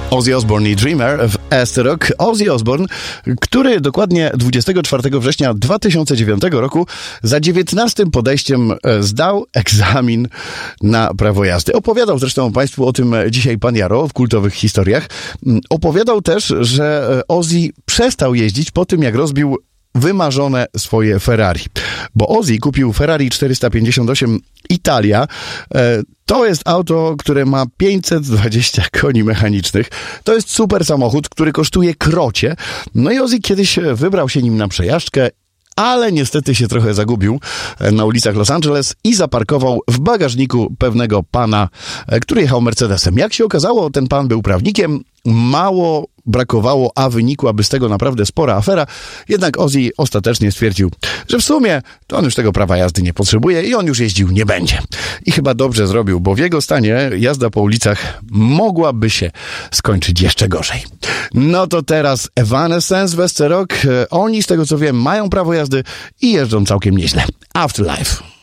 Ozzy Osbourne i Dreamer w Est Rock. Ozzy Osbourne, który dokładnie 24 września 2009 roku za 19 podejściem zdał egzamin na prawo jazdy. Opowiadał zresztą Państwu o tym dzisiaj pan Jaro w kultowych historiach. Opowiadał też, że Ozzy przestał jeździć po tym, jak rozbił wymarzone swoje Ferrari. Bo Ozzy kupił Ferrari 458 Italia. To jest auto, które ma 520 koni mechanicznych. To jest super samochód, który kosztuje krocie. No i Ozzy kiedyś wybrał się nim na przejażdżkę, ale niestety się trochę zagubił na ulicach Los Angeles i zaparkował w bagażniku pewnego pana, który jechał Mercedesem. Jak się okazało, ten pan był prawnikiem, mało brakowało, a wynikłaby z tego naprawdę spora afera. Jednak Ozzy ostatecznie stwierdził, że w sumie to on już tego prawa jazdy nie potrzebuje i on już jeździł nie będzie. I chyba dobrze zrobił, bo w jego stanie jazda po ulicach mogłaby się skończyć jeszcze gorzej. No to teraz Evanescence w Est Rock. Oni, z tego co wiem, mają prawo jazdy i jeżdżą całkiem nieźle. Afterlife.